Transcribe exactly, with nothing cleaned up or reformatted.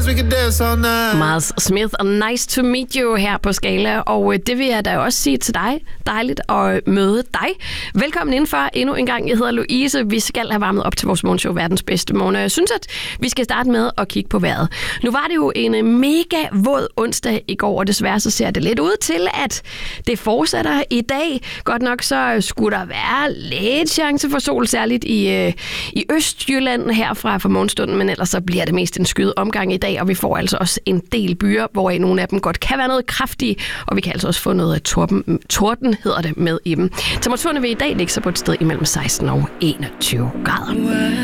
dance, we can dance all night. Miles Smith og Nice to Meet You her på Skala, og det vil jeg da også sige til dig. Dejligt at møde dig. Velkommen indenfor endnu en gang. Jeg hedder Louise. Vi skal have varmet op til vores morgenshow Verdens Bedste Morgen, og jeg synes, at vi skal starte med at kigge på vejret. Nu var det jo en mega våd onsdag i går, og desværre så ser det lidt ud til, at det fortsætter i dag. Godt nok så skulle der være lidt chance for sol, særligt i, øh, i Østjylland herfra for morgenstunden, men ellers så bliver det mest en skyet omgang i dag, og vi får altså også en del byer, hvor nogle af dem godt kan være noget kraftige, og vi kan altså også få noget torden, torden hedder det, med i dem. Temperaturen vil i dag ligge sig på et sted imellem seksten og enogtyve grader.